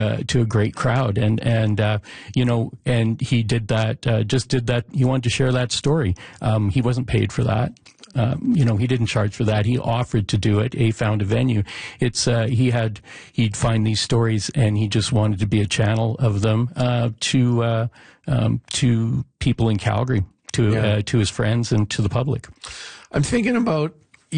to a great crowd, and he did that, just did that. He wanted to share that story. He wasn't paid for that. He didn't charge for that. He offered to do it. He found a venue. He'd find these stories, and he just wanted to be a channel of them to people in Calgary, to his friends and to the public. I'm thinking about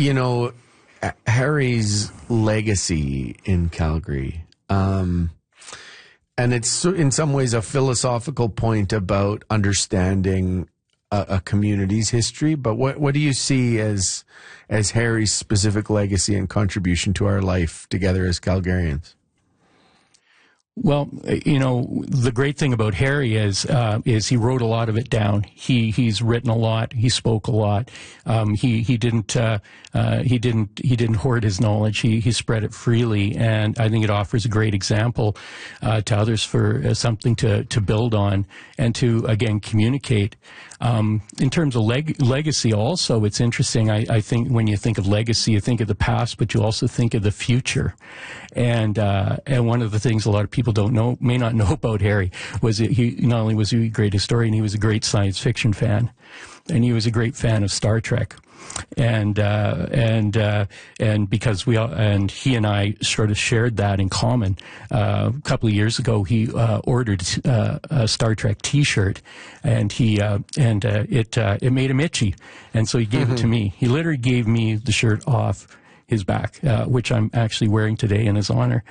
Harry's legacy in Calgary. And it's in some ways a philosophical point about understanding a community's history. But what do you see as Harry's specific legacy and contribution to our life together as Calgarians? Well, the great thing about Harry is he wrote a lot of it down. He's written a lot. He spoke a lot. He didn't hoard his knowledge. He spread it freely, and I think it offers a great example to others for something to build on and to again communicate. In terms of legacy, also, it's interesting. I think when you think of legacy, you think of the past, but you also think of the future. And one of the things a lot of people may not know about Harry was that he not only was he a great historian, he was a great science fiction fan, and he was a great fan of Star Trek. And because he and I sort of shared that in common. A couple of years ago, he ordered a Star Trek T-shirt, and it made him itchy, and so he gave it to me. He literally gave me the shirt off his back, which I'm actually wearing today in his honor.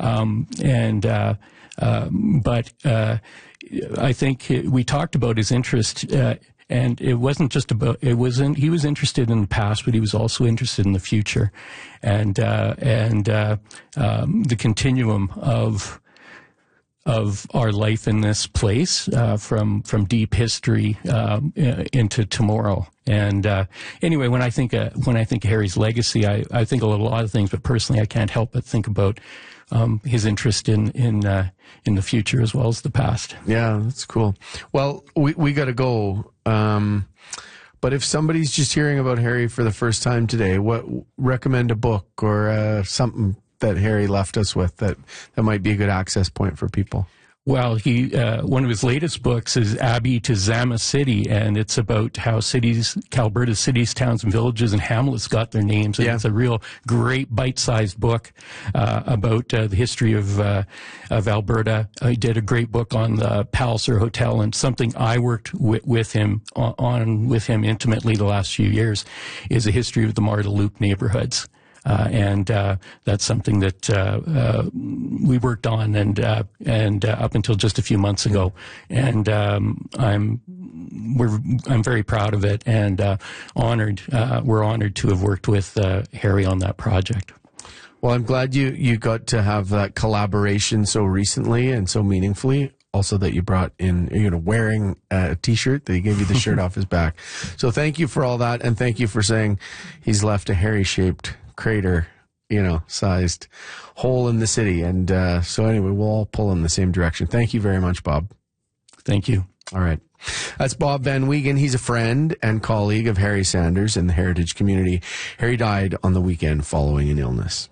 But I think we talked about his interest. And it wasn't just about, he was interested in the past, but he was also interested in the future. And the continuum of our life in this place, from deep history, into tomorrow. And, anyway, when I think of Harry's legacy, I think of a lot of things, but personally I can't help but think about, his interest in the future as well as the past. Yeah, that's cool. Well, we got to go. But if somebody's just hearing about Harry for the first time today, recommend a book or something that Harry left us with that might be a good access point for people? Well, one of his latest books is Abbey to Zama City, and it's about how Alberta's cities, towns, and villages and hamlets got their names. And it's a real great bite-sized book about the history of Alberta. He did a great book on the Palliser Hotel, and something I worked with him intimately the last few years is a history of the Marda Loop neighborhoods. And that's something that we worked on, and up until just a few months ago, and I'm very proud of it, and honored. We're honored to have worked with Harry on that project. Well, I'm glad you got to have that collaboration so recently and so meaningfully. Also, that you brought in, wearing a T-shirt, that he gave you the shirt off his back. So thank you for all that, and thank you for saying he's left a Harry-shaped crater, sized hole in the city. And so anyway, we'll all pull in the same direction. Thank you very much, Bob. Thank you. All right. That's Bob Van Wiegen. He's a friend and colleague of Harry Sanders in the heritage community. Harry died on the weekend following an illness.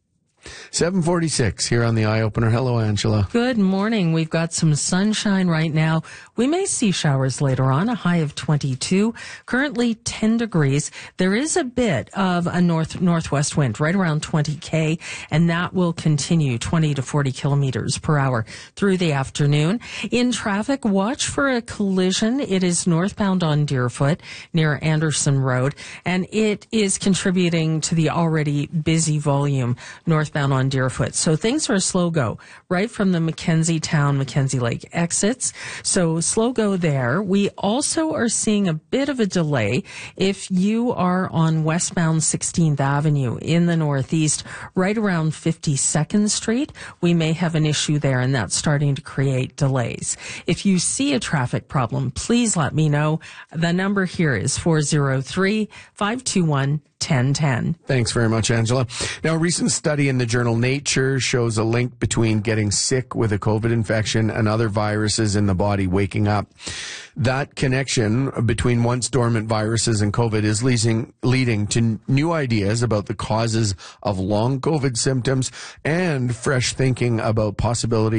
7:46 here on the Eye Opener. Hello, Angela. Good morning. We've got some sunshine right now. We may see showers later on, a high of 22, currently 10 degrees. There is a bit of a northwest wind, right around 20 km, and that will continue 20 to 40 kilometers per hour through the afternoon. In traffic, watch for a collision. It is northbound on Deerfoot near Anderson Road, and it is contributing to the already busy volume northbound on Deerfoot. So things are a slow go right from the Mackenzie Town, Mackenzie Lake exits. So slow go there. We also are seeing a bit of a delay if you are on westbound 16th Avenue in the northeast, right around 52nd Street. We may have an issue there, and that's starting to create delays. If you see a traffic problem, please let me know. The number here is 403-521 1010. Thanks very much, Angela. Now, a recent study in the journal Nature shows a link between getting sick with a COVID infection and other viruses in the body waking up. That connection between once dormant viruses and COVID is leading to new ideas about the causes of long COVID symptoms and fresh thinking about possibility